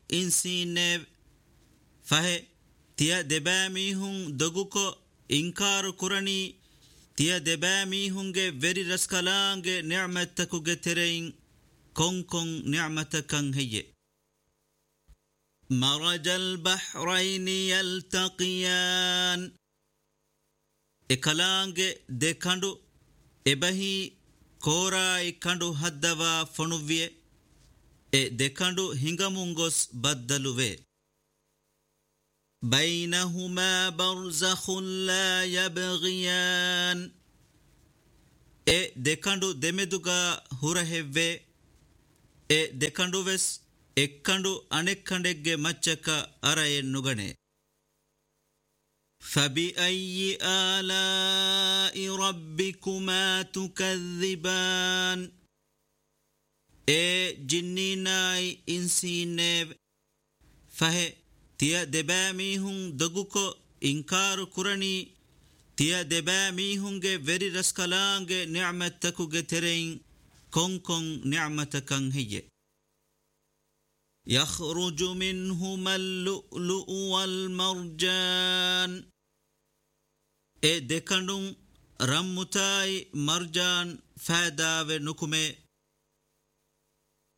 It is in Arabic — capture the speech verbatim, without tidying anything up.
إنسينيب فهي تيا دباميهم دقوكو إنكار كراني تيا دباميهم فيري رسكالانج نعمتكو جترين كون كون نعمتكن هي مرج البحرين يلتقيان إكالانج دكاندو إبهي كورا إكاندو هدوا فنوفيه إ دكاندو هنگامونغوس بدلوه بينهما برزخ لا يبغيان إ دكاندو دمدوغا هورهوه إ دكاندو وس إكاندو أنكاندك مچكا أرأي نغني فبأي آلاء ربكما تكذبان إ جنيناي إنسينيب فهي تيا دباميهم دقوكو إنكار كراني تيا دباميهم فيري رسكالانج نعمتكو جترين كون كون نعمتكن هي يخرج منهما اللؤلؤ والمرجان إ دكاندون رمتاي مرجان فاداو نكمه